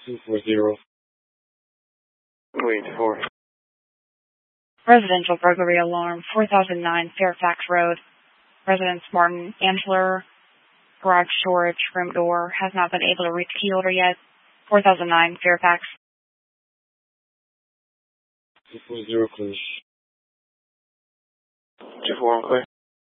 240. Wait for. Residential burglary alarm, 4009 Fairfax Road. Residence Martin Angler, garage storage, room door, has not been able to reach key holder yet. 4009 Fairfax. 240, clear. 241, clear.